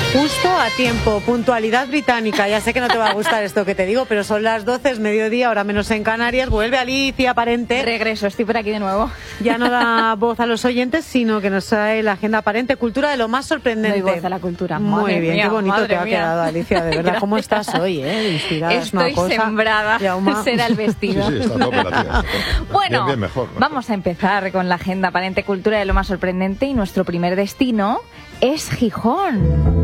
Justo a tiempo, puntualidad británica. Ya sé que no te va a gustar esto que te digo, pero son las 12, es mediodía, ahora menos en Canarias. Vuelve Alicia Parente. Regreso, estoy por aquí de nuevo. Ya no da voz a los oyentes, sino que nos trae la agenda Parente, cultura de lo más sorprendente. Doy voz a la cultura. Muy Madre bien, mía, qué bonito te ha mía. quedado, Alicia, de verdad. ¿Cómo estás hoy, Inspirada, Estoy sembrada. Será el vestido. Sí, está tope la tía. Bueno, bien, mejor. Vamos a empezar con la agenda Parente, cultura de lo más sorprendente, y nuestro primer destino es Gijón.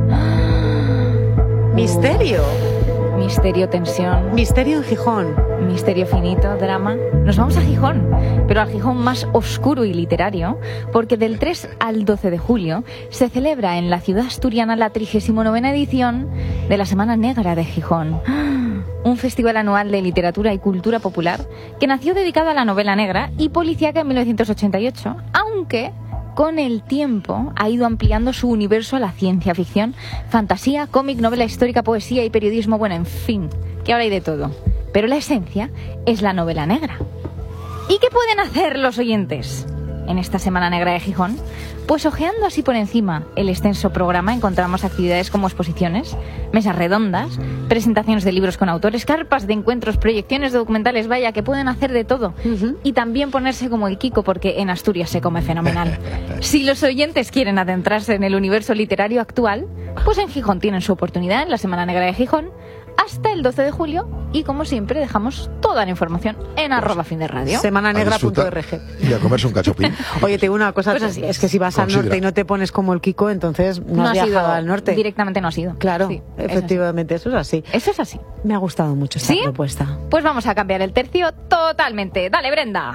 Misterio. Misterio, tensión. Misterio en Gijón. Misterio finito, drama. Nos vamos a Gijón, pero al Gijón más oscuro y literario, porque del 3 al 12 de julio se celebra en la ciudad asturiana la 39ª edición de la Semana Negra de Gijón. Un festival anual de literatura y cultura popular que nació dedicado a la novela negra y policíaca en 1988, aunque con el tiempo ha ido ampliando su universo a la ciencia ficción, fantasía, cómic, novela histórica, poesía y periodismo, bueno, en fin, que ahora hay de todo. Pero la esencia es la novela negra. ¿Y qué pueden hacer los oyentes en esta Semana Negra de Gijón? Pues hojeando así por encima el extenso programa encontramos actividades como exposiciones, mesas redondas, presentaciones de libros con autores, carpas de encuentros, proyecciones de documentales, vaya, que pueden hacer de todo. Y también ponerse como el Kiko, porque en Asturias se come fenomenal. Si los oyentes quieren adentrarse en el universo literario actual, pues en Gijón tienen su oportunidad en la Semana Negra de Gijón hasta el 12 de julio, y como siempre dejamos toda la información en @finderradio. Semananegra.org. Y a comerse un cachopín. Oye, te digo una cosa, Pues así es que si vas al norte y no te pones como el Kiko, entonces no has viajado al norte. Directamente no has ido. Claro, Sí, efectivamente, eso es así. Eso es así. Me ha gustado mucho esta ¿Sí? propuesta. Pues vamos a cambiar el tercio totalmente. Dale, Brenda.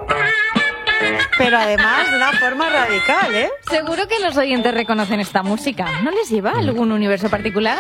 Pero además de una forma radical, ¿eh? Seguro que los oyentes reconocen esta música. ¿No les lleva a algún universo particular?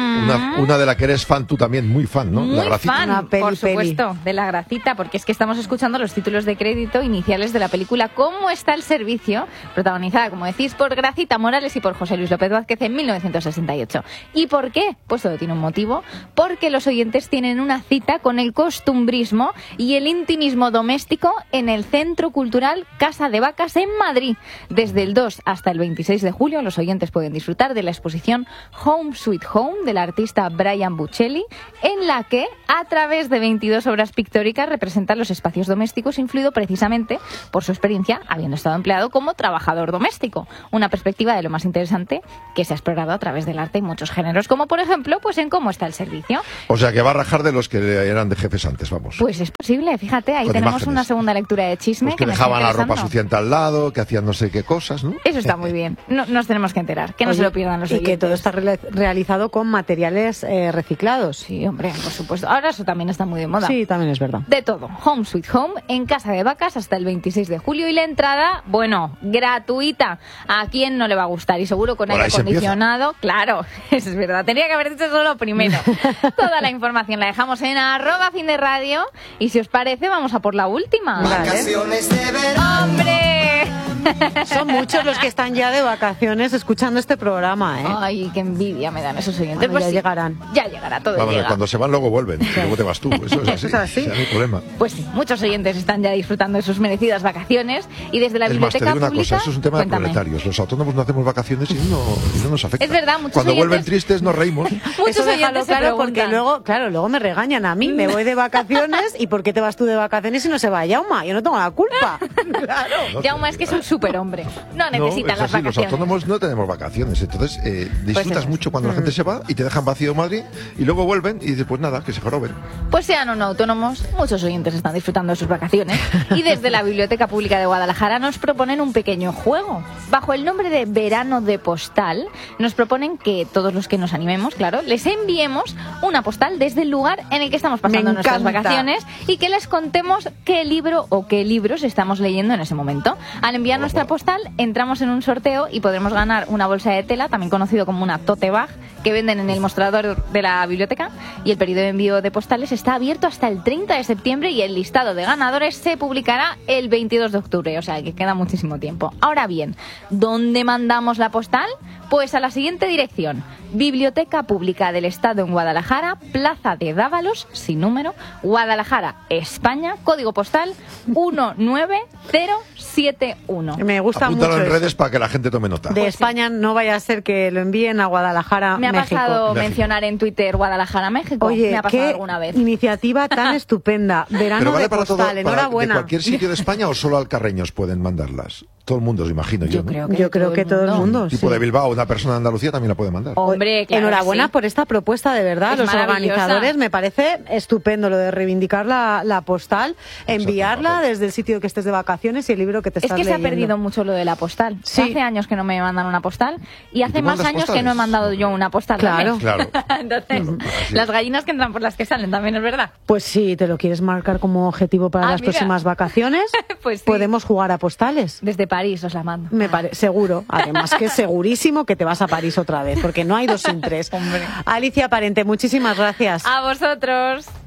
Una de la que eres fan tú también, muy fan, ¿no? Muy La Gracita. fan, Una peli, por supuesto, de La Gracita, porque es que estamos escuchando los títulos de crédito iniciales de la película ¿Cómo está el servicio?, protagonizada, como decís, por Gracita Morales y por José Luis López Vázquez en 1968. ¿Y por qué? Pues todo tiene un motivo. Porque los oyentes tienen una cita con el costumbrismo y el intimismo doméstico en el Centro Cultural Casa de Vacas en Madrid. Desde el 2 hasta el 26 de julio los oyentes pueden disfrutar de la exposición Home Sweet Home del artista Brian Buccelli, en la que, a través de 22 obras pictóricas, representa los espacios domésticos, influido precisamente por su experiencia habiendo estado empleado como trabajador doméstico. Una perspectiva de lo más interesante que se ha explorado a través del arte en muchos géneros, como por ejemplo, pues en Cómo está el servicio. O sea, que va a rajar de los que eran de jefes antes, vamos. Pues es posible, fíjate, ahí Con tenemos imágenes. una segunda lectura de chisme. Pues que me está dejaban la ropa interesando. suciente al lado, que hacían no sé qué cosas, ¿no? Eso está muy bien. No, nos tenemos que enterar, que no Oye, se lo pierdan los y oyentes. que todo está realizado con materiales reciclados. Sí, hombre, por supuesto. Ahora eso también está muy de moda. Sí, también es verdad. De todo. Home Sweet Home en Casa de Vacas hasta el 26 de julio. Y la entrada, bueno, gratuita. ¿A quién no le va a gustar? Y seguro con Por aire ahí se acondicionado. Claro, eso es verdad. Tenía que haber dicho eso lo primero. Toda la información la dejamos en @finderradio. Y si os parece, vamos a por la última. Vacaciones de verano. ¡Hombre! Son muchos los que están ya de vacaciones escuchando este programa, ¿eh? Ay, qué envidia me dan esos oyentes. Bueno, Pues ya sí, llegarán. Ya llegará, todo Vamos, llega. cuando se van luego vuelven, y luego te vas tú. Eso es así. Eso es así. Ese es el problema. Pues sí, muchos oyentes están ya disfrutando de sus merecidas vacaciones, y desde la Es más, te biblioteca digo una pública... cosa, eso es un tema Cuéntame. de proletarios. Los autónomos no hacemos vacaciones y no nos afecta. Es verdad, muchos Cuando vuelven oyentes- tristes nos reímos. Muchos Eso déjalo oyentes se claro, porque preguntan. luego, claro, luego me regañan a mí. Me voy de vacaciones y ¿por qué te vas tú de vacaciones si no se va Jauma? Yo no tengo la culpa. Claro. No, Jaume es que es un superhombre. No necesita es las así, los vacaciones. autónomos no tenemos vacaciones, entonces disfrutas eso. mucho cuando la gente se va y te dejan vacío Madrid y luego vuelven y dices, pues nada, que se joroben. Pues sean o no autónomos, muchos oyentes están disfrutando de sus vacaciones, y desde la Biblioteca Pública de Guadalajara nos proponen un pequeño juego. Bajo el nombre de Verano de Postal, nos proponen que todos los que nos animemos, claro, les enviemos una postal desde el lugar en el que estamos pasando Me nuestras encanta. vacaciones, y que les contemos qué libro o qué libros estamos leyendo en ese momento. Al enviar nuestra postal, entramos en un sorteo y podremos ganar una bolsa de tela, también conocido como una tote bag, que venden en el mostrador de la biblioteca, y el periodo de envío de postales está abierto hasta el 30 de septiembre y el listado de ganadores se publicará el 22 de octubre, o sea que queda muchísimo tiempo. Ahora bien, ¿dónde mandamos la postal? Pues a la siguiente dirección: Biblioteca Pública del Estado en Guadalajara, Plaza de Dávalos, sin número, Guadalajara, España, código postal 19071. Me gusta Apúntalo mucho en eso. redes para que la gente tome nota. De España no vaya a ser que lo envíen a Guadalajara, Me ha México. pasado México. mencionar en Twitter Guadalajara, México. Oye, me ha pasado qué alguna vez. iniciativa tan estupenda. Verano Pero vale de para todo, postal, de enhorabuena. cualquier sitio de España o solo alcarreños pueden mandarlas. Todo el mundo, os imagino yo. Yo ¿no? creo que todo el mundo. Tipo sí. de Bilbao, una persona de Andalucía también la puede mandar. Hombre, claro Enhorabuena que sí. por esta propuesta, de verdad. Es Los maravillosa. organizadores, me parece estupendo lo de reivindicar la postal, enviarla papel. desde el sitio que estés de vacaciones y el libro que te Es estás que se ha leyendo. perdido mucho lo de la postal. Sí. Hace años que no me mandan una postal y hace tú más mandas años que no he postales? mandado yo una postal. Claro. también. Claro. Entonces, Así las es. gallinas que entran por las que salen también es verdad. Pues si te lo quieres marcar como objetivo para Ah, las mira. próximas vacaciones, Pues sí. podemos jugar a postales. Desde París os la mando. Seguro, además que segurísimo que te vas a París otra vez, porque no hay dos sin tres. Hombre. Alicia Parente, muchísimas gracias. A vosotros.